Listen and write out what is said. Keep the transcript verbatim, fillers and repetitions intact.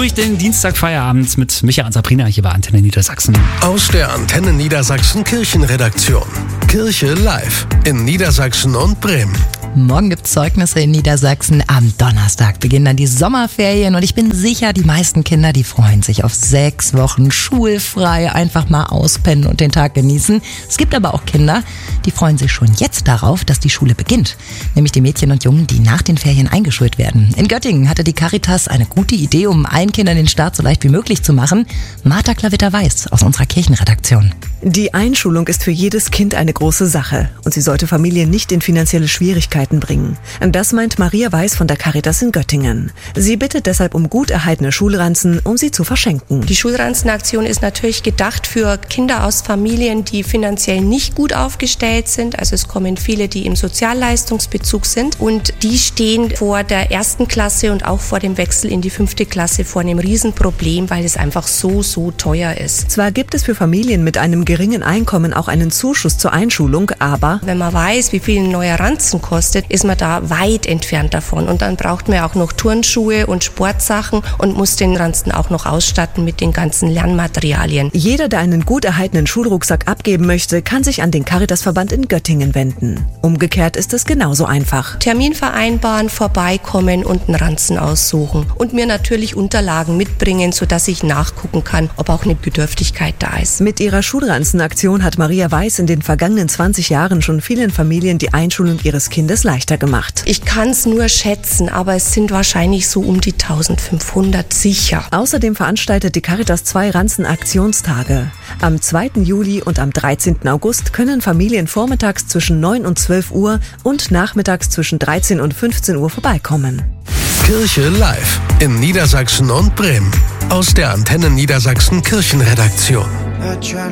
durch den Dienstagfeierabend mit Micha und Sabrina hier bei Antenne Niedersachsen. Aus der Antenne Niedersachsen Kirchenredaktion. Kirche live in Niedersachsen und Bremen. Morgen gibt es Zeugnisse in Niedersachsen. Am Donnerstag beginnen dann die Sommerferien und ich bin sicher, die meisten Kinder, die freuen sich auf sechs Wochen schulfrei, einfach mal auspennen und den Tag genießen. Es gibt aber auch Kinder, die freuen sich schon jetzt darauf, dass die Schule beginnt. Nämlich die Mädchen und Jungen, die nach den Ferien eingeschult werden. In Göttingen hatte die Caritas eine gute Idee, um allen Kindern den Start so leicht wie möglich zu machen. Martha Klavitter-Weiß aus unserer Kirchenredaktion. Die Einschulung ist für jedes Kind eine große Sache und sie sollte Familien nicht in finanzielle Schwierigkeiten bringen. Das meint Maria Weiß von der Caritas in Göttingen. Sie bittet deshalb um gut erhaltene Schulranzen, um sie zu verschenken. Die Schulranzenaktion ist natürlich gedacht für Kinder aus Familien, die finanziell nicht gut aufgestellt sind. Also es kommen viele, die im Sozialleistungsbezug sind und die stehen vor der ersten Klasse und auch vor dem Wechsel in die fünfte Klasse vor einem Riesenproblem, weil es einfach so, so teuer ist. Zwar gibt es für Familien mit einem geringen Einkommen auch einen Zuschuss zur Einschulung, aber wenn man weiß, wie viel ein neuer Ranzen kostet, ist man da weit entfernt davon. Und dann braucht man auch noch Turnschuhe und Sportsachen und muss den Ranzen auch noch ausstatten mit den ganzen Lernmaterialien. Jeder, der einen gut erhaltenen Schulrucksack abgeben möchte, kann sich an den Caritasverband in Göttingen wenden. Umgekehrt ist es genauso einfach. Termin vereinbaren, vorbeikommen und einen Ranzen aussuchen. Und mir natürlich Unterlagen mitbringen, sodass ich nachgucken kann, ob auch eine Bedürftigkeit da ist. Mit ihrer Schulranzen Aktion hat Maria Weiß in den vergangenen zwanzig Jahren schon vielen Familien die Einschulung ihres Kindes leichter gemacht. Ich kann es nur schätzen, aber es sind wahrscheinlich so um die eintausendfünfhundert sicher. Außerdem veranstaltet die Caritas zwei Ranzen-Aktionstage. Am zweiten Juli und am dreizehnten August können Familien vormittags zwischen neun und zwölf Uhr und nachmittags zwischen dreizehn und fünfzehn Uhr vorbeikommen. Kirche live in Niedersachsen und Bremen. Aus der Antenne Niedersachsen Kirchenredaktion.